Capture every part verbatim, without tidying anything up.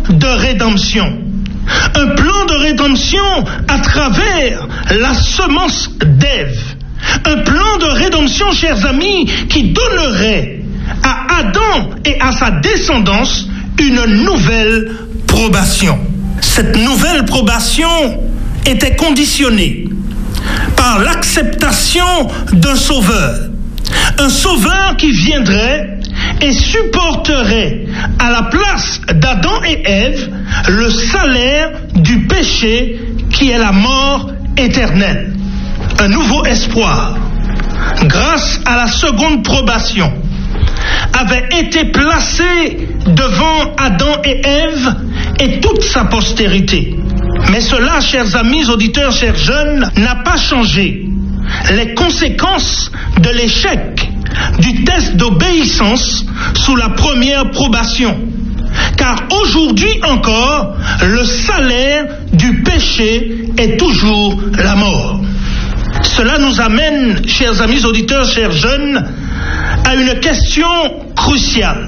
de rédemption. Un plan de rédemption à travers la semence d'Ève. Un plan de rédemption, chers amis, qui donnerait à Adam et à sa descendance une nouvelle probation. Cette nouvelle probation était conditionnée par l'acceptation d'un sauveur. Un sauveur qui viendrait et supporterait à la place d'Adam et Ève le salaire du péché qui est la mort éternelle. Un nouveau espoir, grâce à la seconde probation, avait été placé devant Adam et Ève et toute sa postérité. Mais cela, chers amis, auditeurs, chers jeunes, n'a pas changé les conséquences de l'échec du test d'obéissance sous la première probation. Car aujourd'hui encore, le salaire du péché est toujours la mort. Cela nous amène, chers amis auditeurs, chers jeunes, à une question cruciale.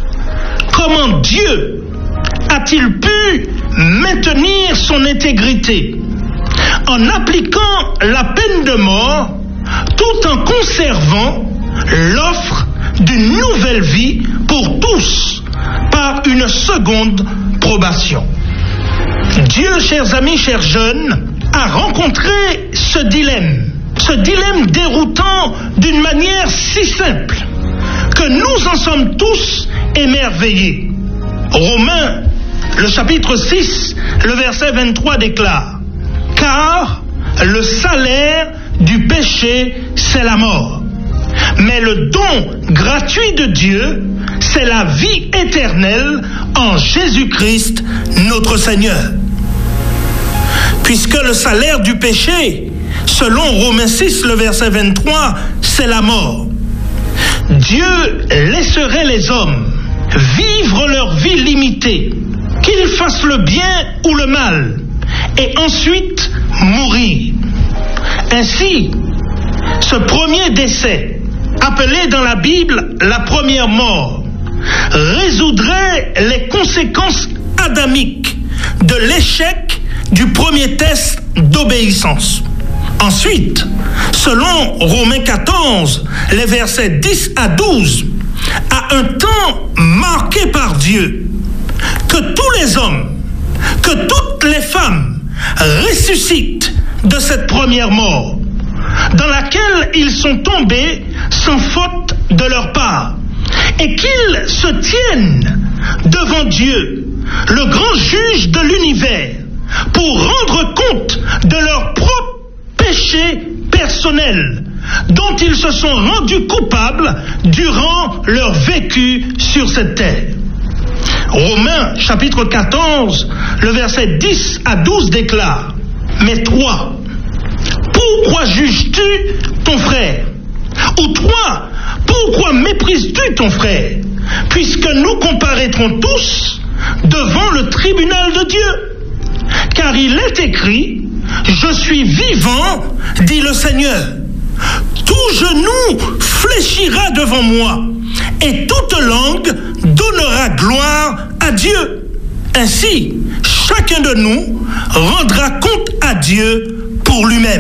Comment Dieu a-t-il pu maintenir son intégrité en appliquant la peine de mort tout en conservant l'offre d'une nouvelle vie pour tous par une seconde probation? Dieu, chers amis, chers jeunes, a rencontré ce dilemme, ce dilemme déroutant d'une manière si simple que nous en sommes tous émerveillés. Romains, le chapitre six, le verset vingt-trois déclare: « Car le salaire du péché, c'est la mort. Mais le don gratuit de Dieu, c'est la vie éternelle en Jésus-Christ, notre Seigneur. » Puisque le salaire du péché, selon Romains six, le verset vingt-trois, c'est la mort, Dieu laisserait les hommes vivre leur vie limitée, qu'ils fassent le bien ou le mal, et ensuite mourir. Ainsi, ce premier décès, appelé dans la Bible la première mort, résoudrait les conséquences adamiques de l'échec du premier test d'obéissance. Ensuite, selon Romains quatorze, les versets dix à douze, à un temps marqué par Dieu, que tous les hommes, que toutes les femmes ressuscitent de cette première mort, dans laquelle ils sont tombés sans faute de leur part, et qu'ils se tiennent devant Dieu, le grand juge de l'univers, pour rendre compte de leurs propres péchés personnels, dont ils se sont rendus coupables durant leur vécu sur cette terre. Romains chapitre quatorze, le verset dix à douze déclare: « Mais toi, pourquoi juges-tu ton frère? Ou toi, pourquoi méprises-tu ton frère? Puisque nous comparaîtrons tous devant le tribunal de Dieu. Car il est écrit: je suis vivant, dit le Seigneur. Tout genou fléchira devant moi, et toute langue donnera gloire à Dieu. Ainsi, chacun de nous rendra compte à Dieu pour lui-même. »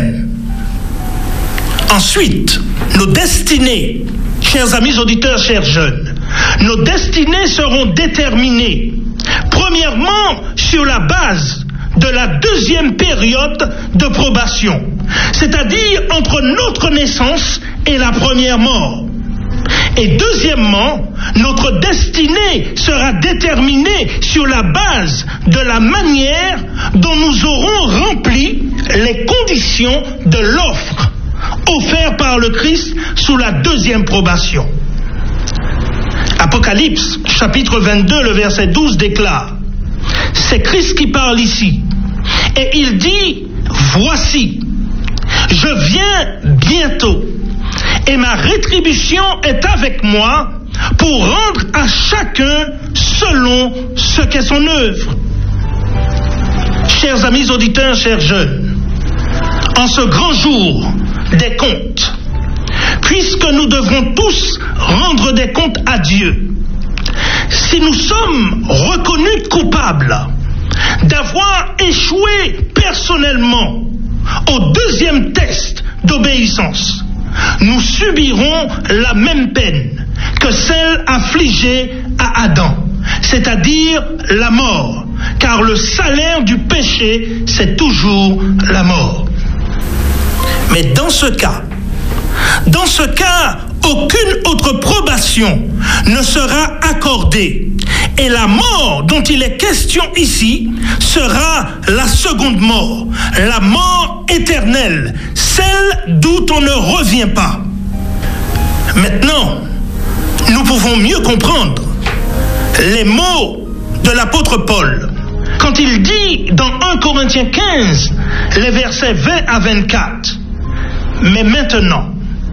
Ensuite, nos destinées, chers amis auditeurs, chers jeunes, nos destinées seront déterminées, premièrement, sur la base de la deuxième période de probation, c'est-à-dire entre notre naissance et la première mort. Et deuxièmement, notre destinée sera déterminée sur la base de la manière dont nous aurons rempli les conditions de l'offre offerte par le Christ sous la deuxième probation. Apocalypse, chapitre vingt-deux, le verset douze déclare: c'est Christ qui parle ici. Et il dit: voici, je viens bientôt, et ma rétribution est avec moi pour rendre à chacun selon ce qu'est son œuvre. Chers amis auditeurs, chers jeunes, en ce grand jour des comptes, puisque nous devrons tous rendre des comptes à Dieu, si nous sommes reconnus coupables d'avoir échoué personnellement au deuxième test d'obéissance, nous subirons la même peine que celle affligée à Adam, c'est-à-dire la mort, car le salaire du péché, c'est toujours la mort. Mais dans ce cas, dans ce cas, aucune autre probation ne sera accordée. Et la mort dont il est question ici sera la seconde mort, la mort éternelle, celle d'où on ne revient pas. Maintenant, nous pouvons mieux comprendre les mots de l'apôtre Paul quand il dit dans un Corinthiens quinze, les versets vingt à vingt-quatre, « Mais maintenant,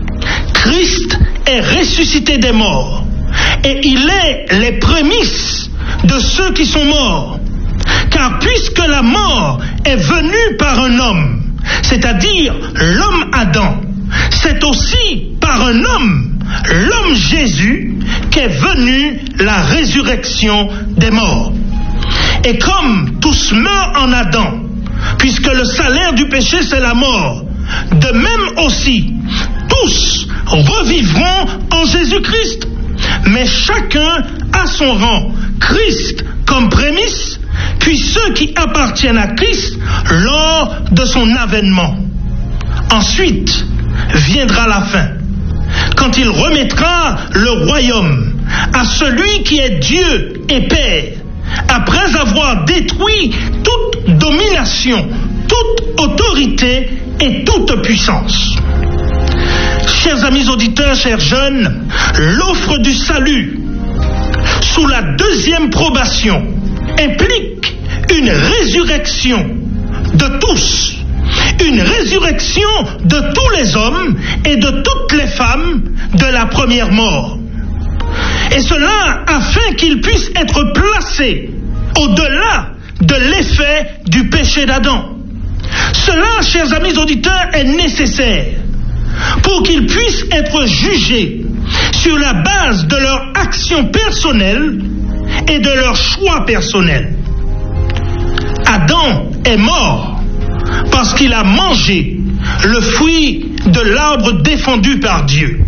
Christ est ressuscité des morts, et il est les prémices de ceux qui sont morts. Car puisque la mort est venue par un homme, c'est-à-dire l'homme Adam, c'est aussi par un homme, l'homme Jésus, qu'est venue la résurrection des morts. Et comme tous meurent en Adam, puisque le salaire du péché c'est la mort, de même aussi, tous revivront en Jésus-Christ. Mais chacun a son rang, Christ comme prémisse, puis ceux qui appartiennent à Christ lors de son avènement. Ensuite viendra la fin, quand il remettra le royaume à celui qui est Dieu et Père, après avoir détruit toute domination, toute autorité et toute puissance. Chers amis auditeurs, chers jeunes, l'offre du salut sous la deuxième probation implique une résurrection de tous, une résurrection de tous les hommes et de toutes les femmes de la première mort. Et cela afin qu'ils puissent être placés au-delà de l'effet du péché d'Adam. Cela, chers amis auditeurs, est nécessaire pour qu'ils puissent être jugés sur la base de leur action personnelle et de leur choix personnel. Adam est mort parce qu'il a mangé le fruit de l'arbre défendu par Dieu.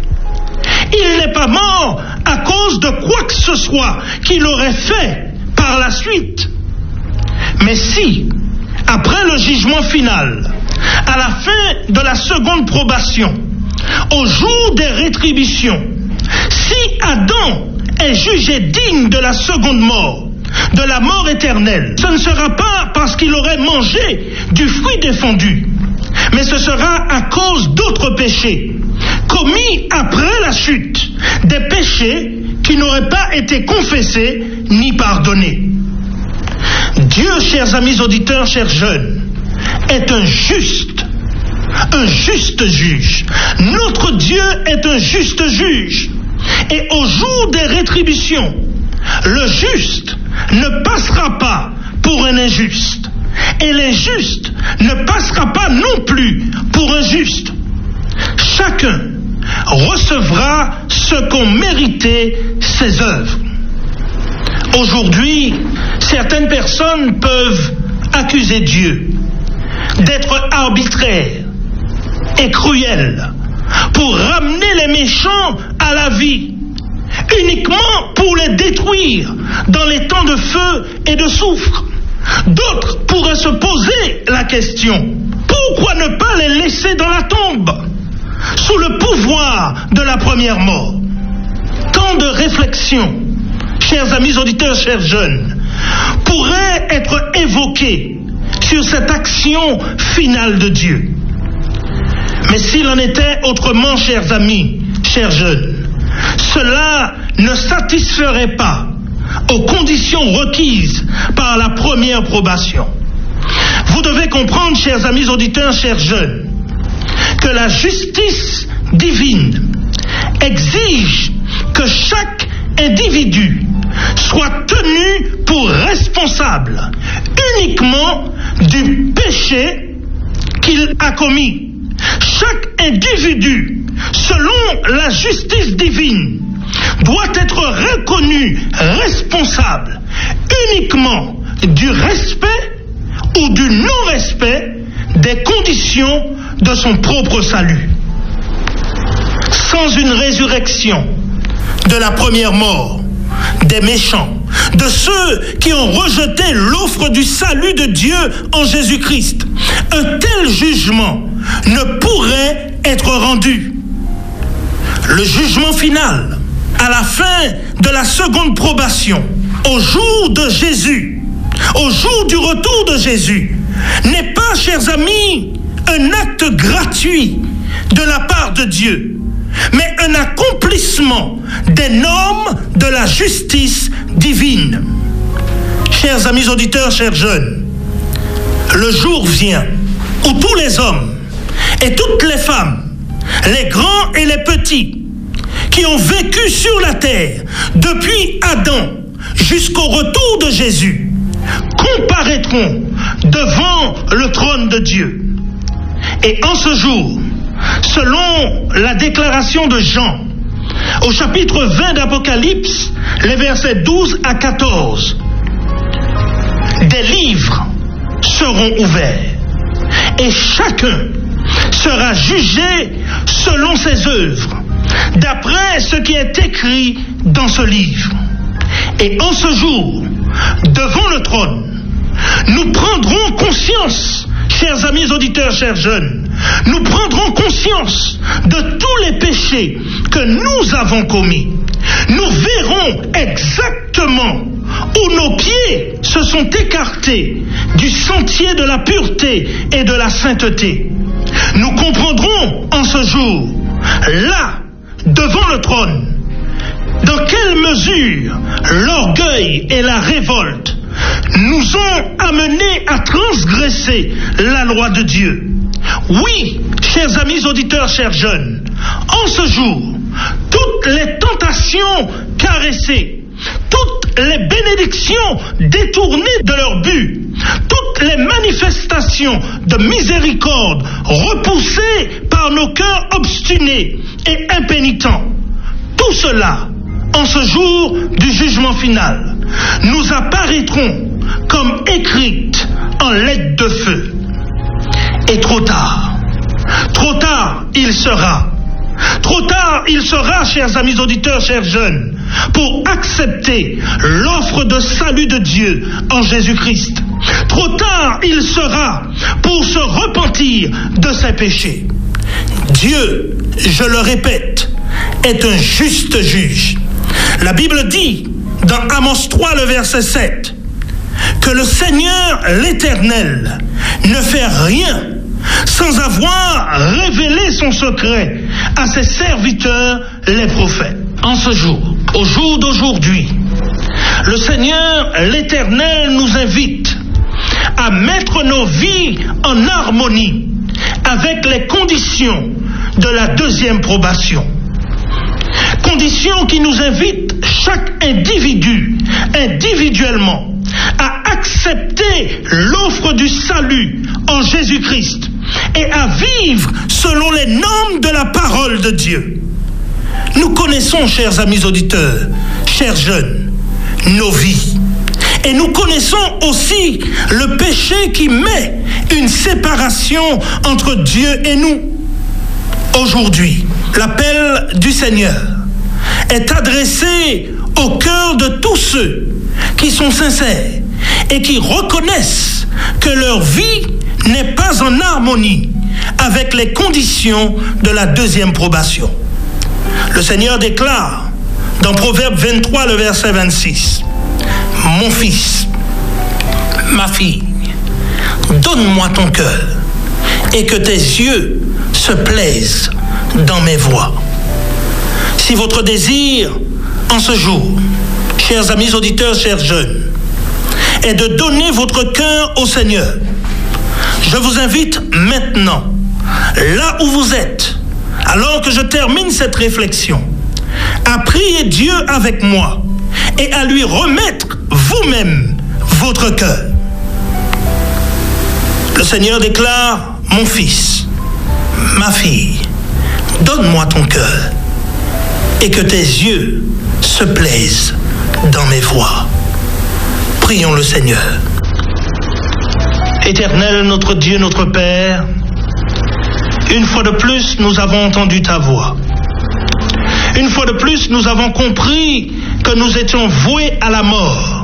Il n'est pas mort à cause de quoi que ce soit qu'il aurait fait par la suite. Mais si, après le jugement final, à la fin de la seconde probation, au jour des rétributions, si Adam est jugé digne de la seconde mort, de la mort éternelle, ce ne sera pas parce qu'il aurait mangé du fruit défendu, mais ce sera à cause d'autres péchés commis après la chute, des péchés qui n'auraient pas été confessés ni pardonnés. Dieu, chers amis auditeurs, chers jeunes, est un juste, un juste juge. Notre Dieu est un juste juge. Et au jour des rétributions, le juste ne passera pas pour un injuste. Et l'injuste ne passera pas non plus pour un juste. Chacun recevra ce qu'ont mérité ses œuvres. Aujourd'hui, certaines personnes peuvent accuser Dieu d'être arbitraire et cruel pour ramener les méchants à la vie, uniquement pour les détruire dans les temps de feu et de soufre. D'autres pourraient se poser la question, pourquoi ne pas les laisser dans la tombe, sous le pouvoir de la première mort? Tant de réflexions, chers amis auditeurs, chers jeunes, pourraient être évoquées sur cette action finale de Dieu. Mais s'il en était autrement, chers amis, chers jeunes, cela ne satisferait pas aux conditions requises par la première probation. Vous devez comprendre, chers amis auditeurs, chers jeunes, que la justice divine exige que chaque individu soit tenu pour responsable uniquement du péché qu'il a commis. Chaque individu, selon la justice divine, doit être reconnu responsable uniquement du respect ou du non-respect des conditions de son propre salut. Sans une résurrection de la première mort, des méchants, de ceux qui ont rejeté l'offre du salut de Dieu en Jésus-Christ, un tel jugement ne pourrait être rendu. Le jugement final, à la fin de la seconde probation, au jour de Jésus, au jour du retour de Jésus, n'est pas, chers amis, un acte gratuit de la part de Dieu, mais un accomplissement des normes de la justice divine. Chers amis auditeurs, chers jeunes, le jour vient où tous les hommes et toutes les femmes, les grands et les petits, qui ont vécu sur la terre depuis Adam jusqu'au retour de Jésus, comparaîtront devant le trône de Dieu. Et en ce jour, selon la déclaration de Jean, au chapitre vingt d'Apocalypse, les versets douze à quatorze, des livres seront ouverts et chacun sera jugé selon ses œuvres, d'après ce qui est écrit dans ce livre. Et en ce jour, devant le trône, nous prendrons conscience, chers amis auditeurs, chers jeunes, nous prendrons conscience de tous les péchés que nous avons commis. Nous verrons exactement où nos pieds se sont écartés du sentier de la pureté et de la sainteté. Nous comprendrons en ce jour, là, devant le trône, dans quelle mesure l'orgueil et la révolte nous ont amenés à transgresser la loi de Dieu. Oui, chers amis auditeurs, chers jeunes, en ce jour, toutes les tentations caressées, toutes les bénédictions détournées de leur but, toutes les manifestations de miséricorde repoussées par nos cœurs obstinés et impénitents, tout cela, en ce jour du jugement final, nous apparaîtront comme écrites en lettres de feu. Et trop tard, trop tard il sera, trop tard il sera, chers amis auditeurs, chers jeunes, pour accepter l'offre de salut de Dieu en Jésus-Christ. Trop tard il sera pour se repentir de ses péchés. Dieu, je le répète, est un juste juge. La Bible dit, dans Amos trois, le verset sept, que le Seigneur, l'Éternel, ne fait rien sans avoir révélé son secret à ses serviteurs, les prophètes. En ce jour, au jour d'aujourd'hui, le Seigneur, l'Éternel, nous invite à mettre nos vies en harmonie avec les conditions de la deuxième probation. Conditions qui nous invitent chaque individu, individuellement, à accepter l'offre du salut en Jésus-Christ et à vivre selon les normes de la parole de Dieu. Nous connaissons, chers amis auditeurs, chers jeunes, nos vies. Et nous connaissons aussi le péché qui met une séparation entre Dieu et nous. Aujourd'hui, l'appel du Seigneur est adressé au cœur de tous ceux qui sont sincères et qui reconnaissent que leur vie n'est pas en harmonie avec les conditions de la deuxième probation. Le Seigneur déclare dans Proverbe vingt-trois, le verset vingt-six, « Mon fils, ma fille, donne-moi ton cœur et que tes yeux se plaisent dans mes voies. » Si votre désir en ce jour, chers amis auditeurs, chers jeunes, est de donner votre cœur au Seigneur, je vous invite maintenant, là où vous êtes, alors que je termine cette réflexion, à prier Dieu avec moi et à lui remettre vous-même votre cœur. Le Seigneur déclare, « Mon fils, ma fille, donne-moi ton cœur et que tes yeux se plaisent dans mes voies. Prions le Seigneur. Éternel, notre Dieu, notre Père, une fois de plus, nous avons entendu ta voix. Une fois de plus, nous avons compris que nous étions voués à la mort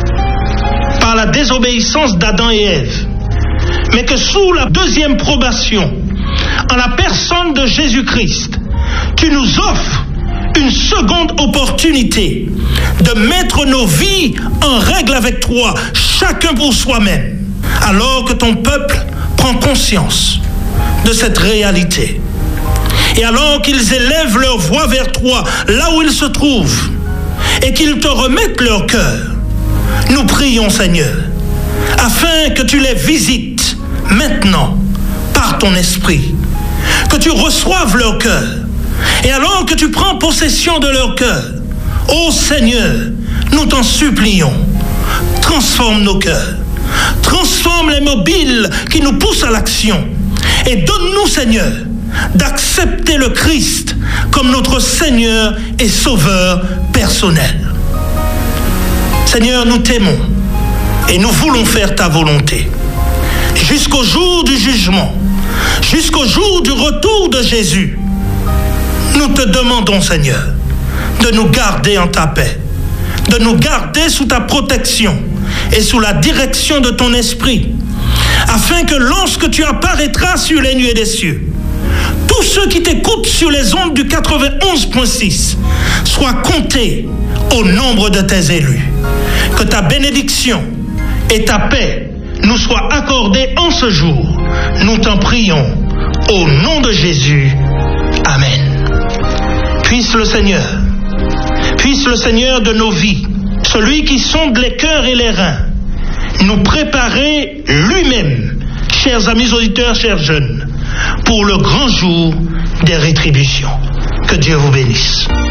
par la désobéissance d'Adam et Ève, mais que sous la deuxième probation, en la personne de Jésus-Christ, tu nous offres une seconde opportunité de mettre nos vies en règle avec toi, chacun pour soi-même, alors que ton peuple prend conscience de cette réalité. Et alors qu'ils élèvent leur voix vers toi, là où ils se trouvent, et qu'ils te remettent leur cœur, nous prions, Seigneur, afin que tu les visites maintenant par ton esprit, que tu reçoives leur cœur, et alors que tu prends possession de leur cœur, ô Seigneur, nous t'en supplions, transforme nos cœurs, transforme les mobiles qui nous poussent à l'action, et donne-nous, Seigneur, d'accepter le Christ comme notre Seigneur et Sauveur personnel. Seigneur, nous t'aimons et nous voulons faire ta volonté. Jusqu'au jour du jugement, jusqu'au jour du retour de Jésus, nous te demandons, Seigneur, de nous garder en ta paix, de nous garder sous ta protection et sous la direction de ton esprit, afin que lorsque tu apparaîtras sur les nuées des cieux, tous ceux qui t'écoutent sur les ondes du quatre-vingt-onze point six soient comptés au nombre de tes élus. Que ta bénédiction et ta paix nous soient accordées en ce jour. Nous t'en prions au nom de Jésus. Amen. Puisse le Seigneur, puisse le Seigneur de nos vies, celui qui sonde les cœurs et les reins, nous préparer lui-même, chers amis auditeurs, chers jeunes, pour le grand jour des rétributions. Que Dieu vous bénisse.